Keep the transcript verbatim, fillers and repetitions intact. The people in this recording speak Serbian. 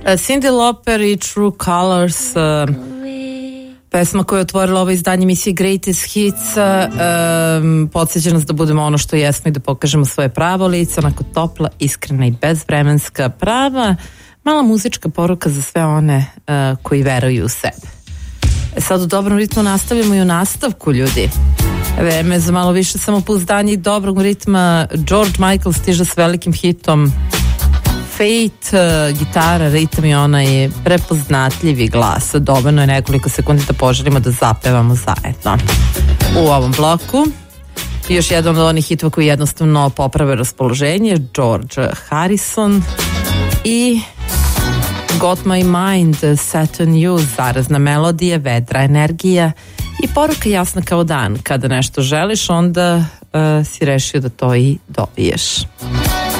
Cyndi Lauper i True Colors, uh, pesma koja je otvorila ovo izdanje emisije Greatest Hits, um, podsjeća nas da budemo ono što jesmo i da pokažemo svoje pravo lice, onako topla, iskrena i bezvremenska, prava, mala muzička poruka za sve one uh, koji veruju u sebe. E sad u dobrom ritmu nastavljamo i u nastavku, ljudi. Vreme za malo više samopouzdanja i dobrog ritma. George Michael stiže s velikim hitom Fate, uh, gitara, ritam i onaj prepoznatljivi glas. Dovoljno je nekoliko sekundi da poželimo da zapevamo zajedno u ovom bloku. I još jedan od onih hitova koji jednostavno poprave raspoloženje, George Harrison i Got My Mind Set On You, zarazna melodija, vedra energija i poruka jasna kao dan. Kada nešto želiš, onda uh, si rešio da to i dobiješ.